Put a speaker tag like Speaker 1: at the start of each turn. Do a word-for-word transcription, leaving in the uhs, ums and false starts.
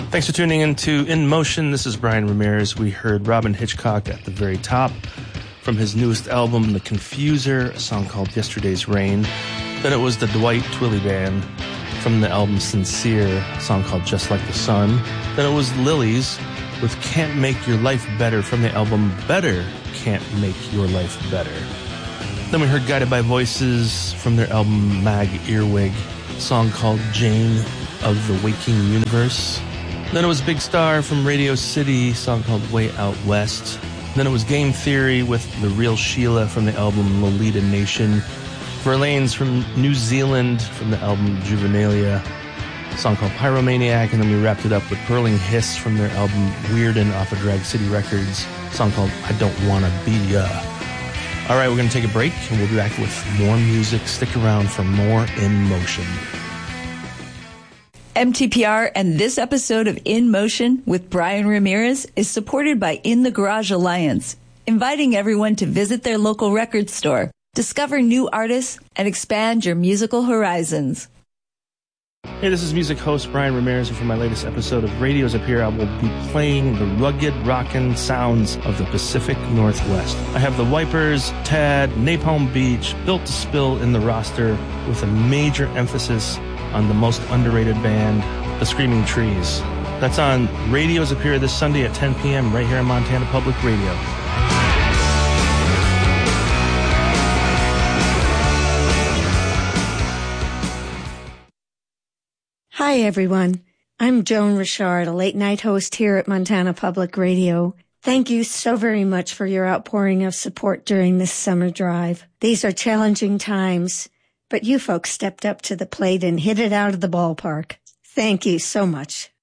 Speaker 1: Thanks for tuning in to In Motion. This is Brian Ramirez. We heard Robyn Hitchcock at the very top from his newest album, The Confuser, a song called Yesterday's Rain. Then it was the Dwight Twilley Band from the album Sincere, a song called Just Like the Sun. Then it was Lilies with Can't Make Your Life Better from the album Better Can't Make Your Life Better. Then we heard Guided by Voices from their album Mag Earwig, a song called Jane of the Waking Universe. Then it was Big Star from Radio City, a song called Way Out West. Then it was Game Theory with The Real Sheila from the album Lolita Nation. Verlaines from New Zealand from the album Juvenalia, a song called Pyromaniac. And then we wrapped it up with Burling Hiss from their album Weirden off of Drag City Records, a song called I Don't Wanna Be Ya. All right, we're going to take a break, and we'll be back with more music. Stick around for more In Motion.
Speaker 2: M T P R and this episode of In Motion with Brian Ramirez is supported by In the Garage Alliance, inviting everyone to visit their local record store, discover new artists, and expand your musical horizons.
Speaker 1: Hey, this is music host Brian Ramirez, and for my latest episode of Radios Up Here, I will be playing the rugged, rockin' sounds of the Pacific Northwest. I have the Wipers, Tad, Napalm Beach, Built to Spill in the roster, with a major emphasis on the most underrated band, the Screaming Trees. That's on Radios Up Here this Sunday at ten p.m. right here on Montana Public Radio.
Speaker 3: Hi, everyone. I'm Joan Richard, a late-night host here at Montana Public Radio. Thank you so very much for your outpouring of support during this summer drive. These are challenging times, but you folks stepped up to the plate and hit it out of the ballpark. Thank you so much.